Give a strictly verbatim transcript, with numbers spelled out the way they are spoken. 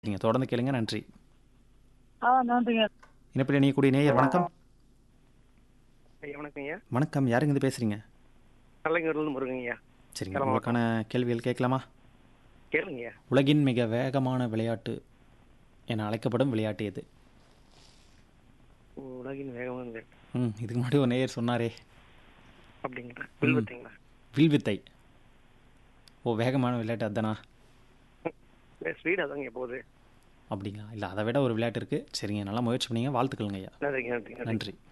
நீங்க தொடர்ந்து கேளுங்க. நன்றி. ஆ நன்றிங்க. இணைப்பில் இணையக்கூடிய நேயர் வணக்கம். ஐயா வணக்கங்கய்யா. வணக்கம். யாருங்க இது பேசுறீங்க? நல்லங்கூர்லேருந்து முருகங்கய்யா. சரிங்க. சேலம் உங்களுக்கான கேள்விகள் கேட்கலாமா? கேளுங்கய்யா. உலகின் மிக வேகமான விளையாட்டு என அழைக்கப்படும் விளையாட்டு எது? உலகின் வேகமான விளையாட்டு ம் இதுக்கு முன்னாடி ஒரு நேயர் சொன்னாரே. அப்படிங்களா? வில்வத்தீங்களா? வில்வித்தை. ஓ, வேகமான விளையாட்டு அதுதானா? ஸ்பீட் அதாங்க போகுது. அப்படிங்களா? இல்லை, அதை விட ஒரு விளையாட்டு இருக்குது. சரிங்க, நல்லா முயற்சி பண்ணீங்க. வாழ்த்துக்கள்ங்க ஐயா. நன்றிங்க நன்றி நன்றி நன்றி.